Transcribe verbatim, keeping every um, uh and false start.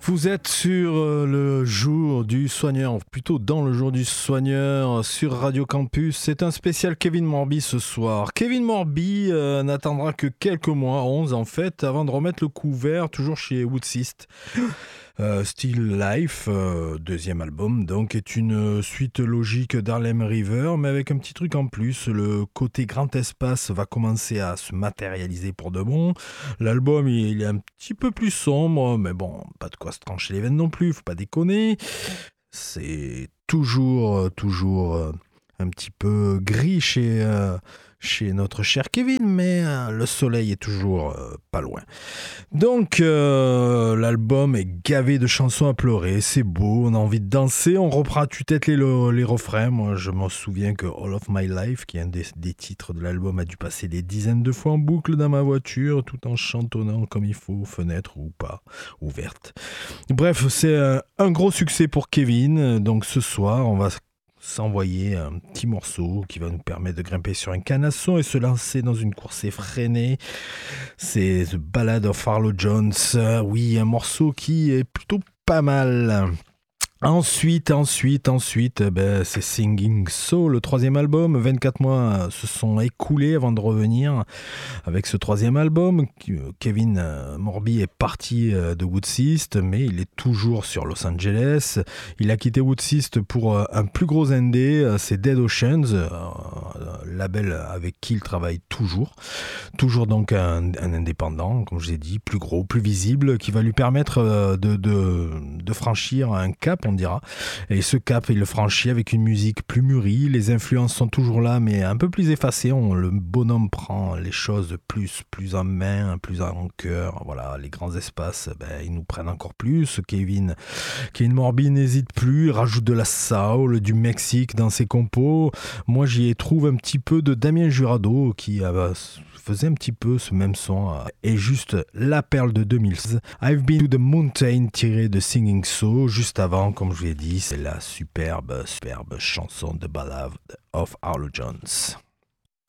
Vous êtes sur euh, le jour du soigneur, plutôt dans le jour du soigneur sur Radio Campus. C'est un spécial Kevin Morby ce soir. Kevin Morby euh, n'attendra que quelques mois, onze en fait, avant de remettre le couvert, toujours chez Woodsist. Euh, Still Life, euh, deuxième album, donc est une suite logique d'Harlem River, mais avec un petit truc en plus. Le côté grand espace va commencer à se matérialiser pour de bon. L'album, il est un petit peu plus sombre, mais bon, pas de quoi se trancher les veines non plus, faut pas déconner. C'est toujours, toujours euh, un petit peu gris chez, euh, chez notre cher Kevin, mais euh, le soleil est toujours euh, pas loin. Donc, euh, l'album est gavé de chansons à pleurer, c'est beau, on a envie de danser, on reprend à tue-tête les, les refrains. Moi, je m'en souviens que All of My Life, qui est un des, des titres de l'album, a dû passer des dizaines de fois en boucle dans ma voiture, tout en chantonnant comme il faut, fenêtre ou pas, ouverte. Bref, c'est un, un gros succès pour Kevin, donc ce soir, on va s'envoyer un petit morceau qui va nous permettre de grimper sur un canasson et se lancer dans une course effrénée. C'est The Ballad of Harlow Jones. Oui, un morceau qui est plutôt pas mal. Ensuite, ensuite, ensuite, ben, c'est Singing So, le troisième album. vingt-quatre mois se sont écoulés avant de revenir avec ce troisième album. Kevin Morby est parti de Woodsist, mais il est toujours sur Los Angeles. Il a quitté Woodsist pour un plus gros indé, c'est Dead Oceans, label avec qui il travaille toujours. Toujours donc un, un indépendant, comme je l'ai dit, plus gros, plus visible, qui va lui permettre de, de, de franchir un cap, on dira. Et ce cap, il le franchit avec une musique plus mûrie. Les influences sont toujours là, mais un peu plus effacées. On, le bonhomme prend les choses plus, plus en main, plus en cœur. Voilà, les grands espaces, ben, ils nous prennent encore plus. Kevin, Kevin Morby n'hésite plus, il rajoute de la soul, du Mexique dans ses compos. Moi, j'y trouve un petit peu de Damien Jurado qui euh, faisait un petit peu ce même son. Euh, et juste la perle de deux mille seize. I've Been to the Mountain, tiré de Singing So. Juste avant, comme je vous l'ai dit, c'est la superbe, superbe chanson de Ballad of Harlow Jones.